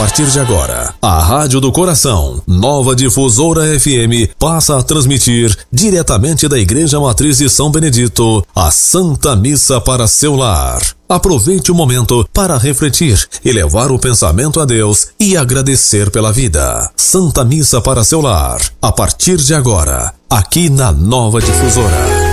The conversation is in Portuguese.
partir de agora, a Rádio do Coração, Nova Difusora FM, passa a transmitir diretamente da Igreja Matriz de São Benedito a Santa Missa para seu lar. Aproveite o momento para refletir, elevar o pensamento a Deus e agradecer pela vida. Santa Missa para seu lar, a partir de agora, aqui na Nova Difusora.